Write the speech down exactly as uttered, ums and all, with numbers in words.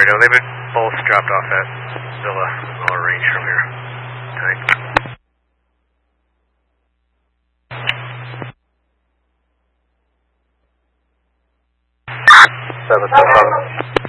radio. They've been both dropped off at Villa, Villa Range from here. Tonight. Seven, seven, seven.